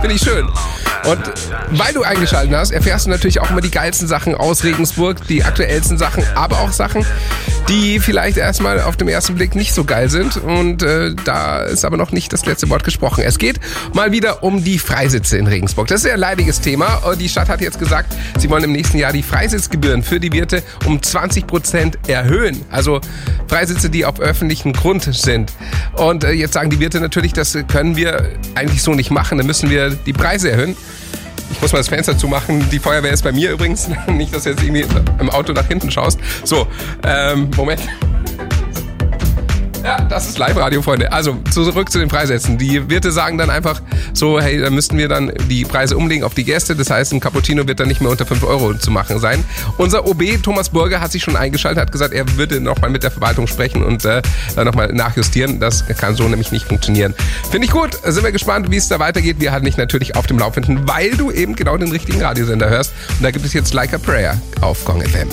Finde ich schön. Und weil du eingeschaltet hast, erfährst du natürlich auch immer die geilsten Sachen aus Regensburg, die aktuellsten Sachen, aber auch Sachen, die vielleicht erstmal auf den ersten Blick nicht so geil sind. Und da ist aber noch nicht das letzte Wort gesprochen. Es geht mal wieder um die Freisitze in Regensburg. Das ist ein leidiges Thema. Die Stadt hat jetzt gesagt, sie wollen im nächsten Jahr die Freisitzgebühren für die Wirte um 20% erhöhen. Also Freisitze, die auf öffentlichem Grund sind. Und jetzt sagen die Wirte natürlich, das können wir eigentlich so nicht machen. Dann müssen wir die Preise erhöhen. Ich muss mal das Fenster zumachen. Die Feuerwehr ist bei mir übrigens. Nicht, dass du jetzt irgendwie im Auto nach hinten schaust. So, Moment. Ja, das ist Live-Radio, Freunde. Also, zurück zu den Freisätzen. Die Wirte sagen dann einfach so, hey, da müssten wir dann die Preise umlegen auf die Gäste. Das heißt, ein Cappuccino wird dann nicht mehr unter 5 Euro zu machen sein. Unser OB, Thomas Burger, hat sich schon eingeschaltet, hat gesagt, er würde nochmal mit der Verwaltung sprechen und dann nochmal nachjustieren. Das kann so nämlich nicht funktionieren. Finde ich gut. Sind wir gespannt, wie es da weitergeht. Wir halten dich natürlich auf dem Laufenden, weil du eben genau den richtigen Radiosender hörst. Und da gibt es jetzt Like a Prayer auf Gong FM.